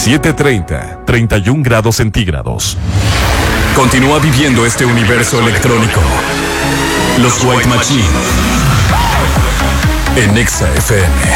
17:30, 31 grados centígrados. Continúa viviendo este universo electrónico. Los White Machine en Exa FM.